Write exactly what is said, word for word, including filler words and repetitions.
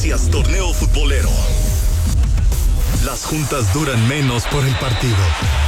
Noticias Torneo Futbolero. Las juntas duran menos por el partido.